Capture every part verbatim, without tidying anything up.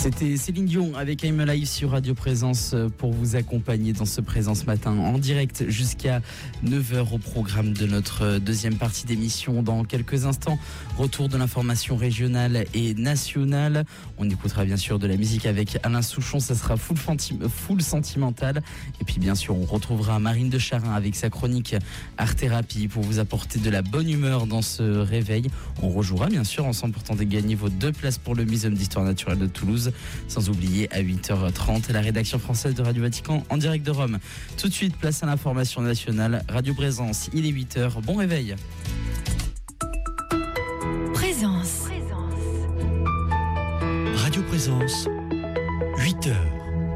C'était Céline Dion avec I'm Alive sur Radio Présence pour vous accompagner dans ce Présence Matin en direct jusqu'à neuf heures au programme de notre deuxième partie d'émission. Dans quelques instants, retour de l'information régionale et nationale. On écoutera bien sûr de la musique avec Alain Souchon, ça sera full, fanti- full sentimental. Et puis bien sûr, on retrouvera Marine de Charin avec sa chronique Art Thérapie pour vous apporter de la bonne humeur dans ce réveil. On rejouera bien sûr ensemble pour tenter de gagner vos deux places pour le Muséum d'Histoire Naturelle de Toulouse. Sans oublier à huit heures trente la rédaction française de Radio Vatican en direct de Rome. Tout de suite, place à l'information nationale. Radio Présence, il est huit heures. Bon réveil. Présence. Radio Présence, huit heures.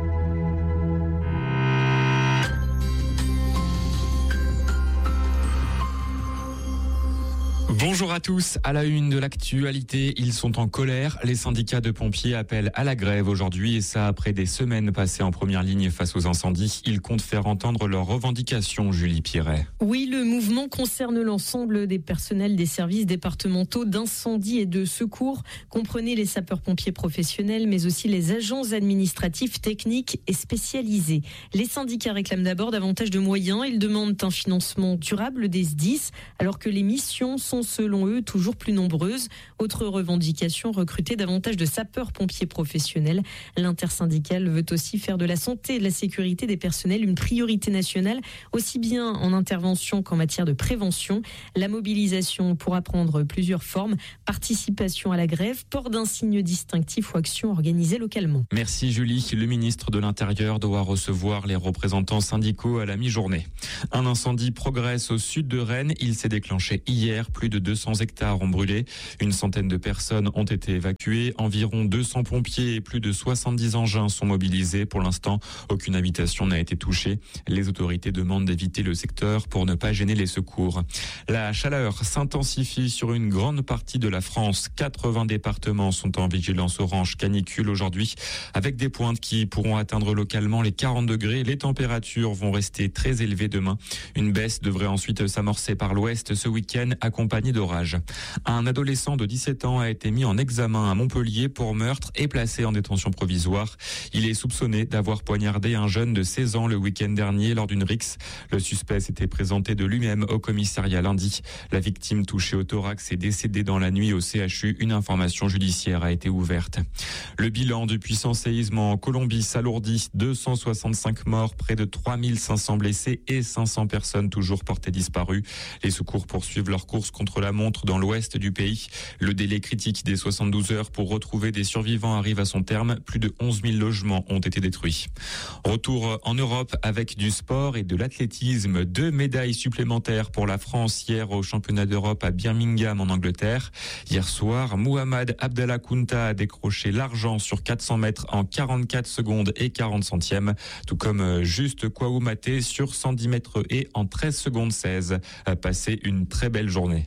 Bonjour à tous, à la une de l'actualité, ils sont en colère. Les syndicats de pompiers appellent à la grève aujourd'hui et ça après des semaines passées en première ligne face aux incendies. Ils comptent faire entendre leurs revendications, Julie Piret. Oui, le mouvement concerne l'ensemble des personnels des services départementaux d'incendie et de secours. Comprenez les sapeurs-pompiers professionnels, mais aussi les agents administratifs, techniques et spécialisés. Les syndicats réclament d'abord davantage de moyens. Ils demandent un financement durable des S D I S, alors que les missions sont selon eux toujours plus nombreuses. Autre revendication, recruter davantage de sapeurs-pompiers professionnels. L'intersyndicale veut aussi faire de la santé et de la sécurité des personnels une priorité nationale, aussi bien en intervention qu'en matière de prévention. La mobilisation pourra prendre plusieurs formes: participation à la grève, port d'un signe distinctif ou action organisée localement. Merci Julie. Le ministre de l'Intérieur doit recevoir les représentants syndicaux à la mi-journée. Un incendie progresse au sud de Rennes. Il s'est déclenché hier. Plus de deux cents hectares ont brûlé. Une centaine de personnes ont été évacuées. Environ deux cents pompiers et plus de soixante-dix engins sont mobilisés. Pour l'instant, aucune habitation n'a été touchée. Les autorités demandent d'éviter le secteur pour ne pas gêner les secours. La chaleur s'intensifie sur une grande partie de la France. quatre-vingts départements sont en vigilance orange canicule aujourd'hui, avec des pointes qui pourront atteindre localement les quarante degrés. Les températures vont rester très élevées demain. Une baisse devrait ensuite s'amorcer par l'ouest ce week-end, accompagné d'orages. Un adolescent de dix-sept ans a été mis en examen à Montpellier pour meurtre et placé en détention provisoire. Il est soupçonné d'avoir poignardé un jeune de seize ans le week-end dernier lors d'une rixe. Le suspect s'était présenté de lui-même au commissariat lundi. La victime touchée au thorax est décédée dans la nuit au C H U. Une information judiciaire a été ouverte. Le bilan du puissant séisme en Colombie s'alourdit. deux cent soixante-cinq morts, près de trois mille cinq cents blessés et cinq cents personnes toujours portées disparues. Les secours poursuivent leur course contre la montre dans l'ouest du pays. Le délai critique des soixante-douze heures pour retrouver des survivants arrive à son terme. Plus de onze mille logements ont été détruits. Retour en Europe avec du sport et de l'athlétisme. Deux médailles supplémentaires pour la France hier au championnat d'Europe à Birmingham en Angleterre. Hier soir, Mohamed Abdallah Kounta a décroché l'argent sur quatre cents mètres en quarante-quatre secondes et quarante centièmes, tout comme Juste Kouaoumate sur cent dix mètres et en treize secondes seize. Passez une très belle journée.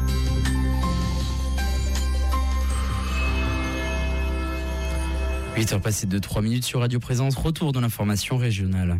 huit heures passées de trois minutes sur Radio Présence. Retour de l'information régionale.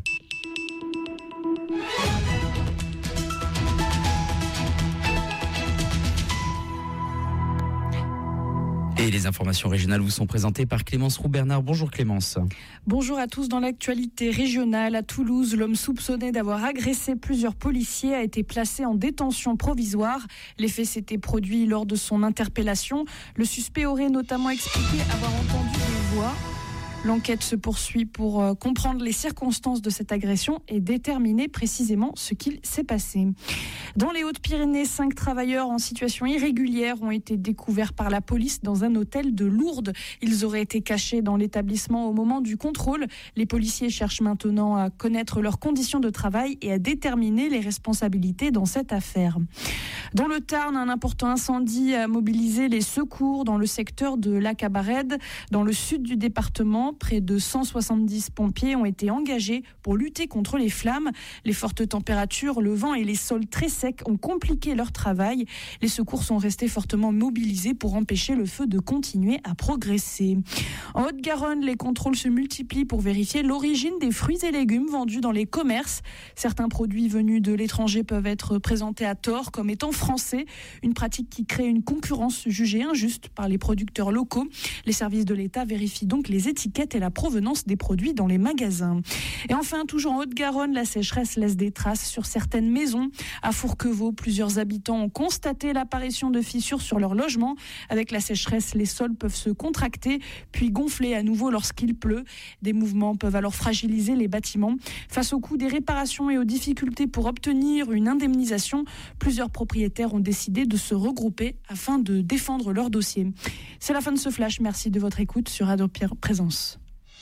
Et les informations régionales vous sont présentées par Clémence Roux-Bernard. Bonjour Clémence. Bonjour à tous. Dans l'actualité régionale, à Toulouse, l'homme soupçonné d'avoir agressé plusieurs policiers a été placé en détention provisoire. Les faits s'étaient produits lors de son interpellation. Le suspect aurait notamment expliqué avoir entendu des voix. L'enquête se poursuit pour euh, comprendre les circonstances de cette agression et déterminer précisément ce qu'il s'est passé. Dans les Hautes-Pyrénées, cinq travailleurs en situation irrégulière ont été découverts par la police dans un hôtel de Lourdes. Ils auraient été cachés dans l'établissement au moment du contrôle. Les policiers cherchent maintenant à connaître leurs conditions de travail et à déterminer les responsabilités dans cette affaire. Dans le Tarn, un important incendie a mobilisé les secours dans le secteur de la Cabarède, dans le sud du département. moment, près de cent soixante-dix pompiers ont été engagés pour lutter contre les flammes. Les fortes températures, le vent et les sols très secs ont compliqué leur travail. Les secours sont restés fortement mobilisés pour empêcher le feu de continuer à progresser. En Haute-Garonne, les contrôles se multiplient pour vérifier l'origine des fruits et légumes vendus dans les commerces. Certains produits venus de l'étranger peuvent être présentés à tort comme étant français, une pratique qui crée une concurrence jugée injuste par les producteurs locaux. Les services de l'État vérifient donc les étiquettes et la provenance des produits dans les magasins. Et enfin, toujours en Haute-Garonne, la sécheresse laisse des traces sur certaines maisons. À Fourquevaux, plusieurs habitants ont constaté l'apparition de fissures sur leur logement. Avec la sécheresse, les sols peuvent se contracter, puis gonfler à nouveau lorsqu'il pleut. Des mouvements peuvent alors fragiliser les bâtiments. Face au coût des réparations et aux difficultés pour obtenir une indemnisation, plusieurs propriétaires ont décidé de se regrouper afin de défendre leur dossier. C'est la fin de ce flash. Merci de votre écoute sur Radio Présence.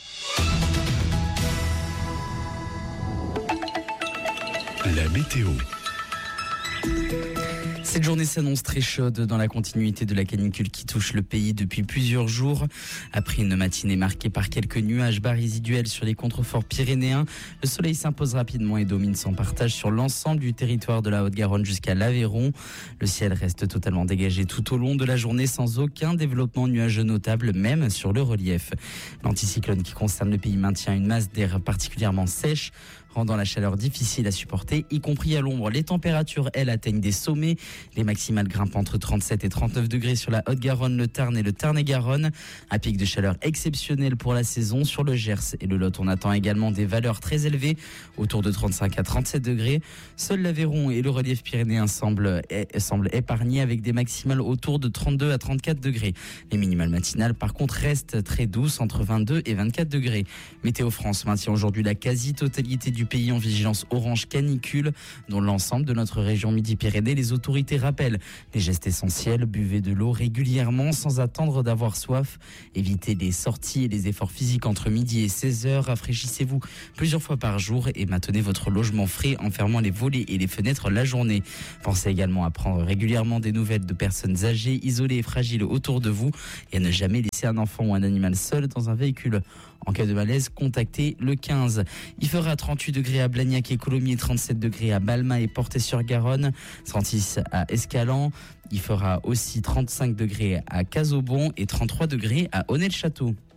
La météo. Cette journée s'annonce très chaude dans la continuité de la canicule qui touche le pays depuis plusieurs jours. Après une matinée marquée par quelques nuages bas résiduels sur les contreforts pyrénéens, le soleil s'impose rapidement et domine son partage sur l'ensemble du territoire de la Haute-Garonne jusqu'à l'Aveyron. Le ciel reste totalement dégagé tout au long de la journée sans aucun développement nuageux notable, même sur le relief. L'anticyclone qui concerne le pays maintient une masse d'air particulièrement sèche, rendant la chaleur difficile à supporter, y compris à l'ombre. Les températures, elles, atteignent des sommets. Les maximales grimpent entre trente-sept et trente-neuf degrés sur la Haute-Garonne, le Tarn et le Tarn-et-Garonne. Un pic de chaleur exceptionnel pour la saison. Sur le Gers et le Lot, on attend également des valeurs très élevées, autour de trente-cinq à trente-sept degrés. Seul l'Aveyron et le relief pyrénéen semblent, semblent épargnés avec des maximales autour de trente-deux à trente-quatre degrés. Les minimales matinales, par contre, restent très douces, entre vingt-deux et vingt-quatre degrés. Météo France maintient aujourd'hui la quasi-totalité du pays en vigilance orange canicule. Dans l'ensemble de notre région Midi-Pyrénées, les autorités rappellent les gestes essentiels. Buvez de l'eau régulièrement sans attendre d'avoir soif. Évitez les sorties et les efforts physiques entre midi et seize heures. Rafraîchissez-vous plusieurs fois par jour et maintenez votre logement frais en fermant les volets et les fenêtres la journée. Pensez également à prendre régulièrement des nouvelles de personnes âgées, isolées et fragiles autour de vous et à ne jamais laisser un enfant ou un animal seul dans un véhicule. En cas de malaise, contactez le quinze. Il fera trente-huit degrés à Blagnac et Colomiers, trente-sept degrés à Balma et Portet-sur-Garonne, trente-six à Escalans. Il fera aussi trente-cinq degrés à Casaubon et trente-trois degrés à Honnay-le-Château.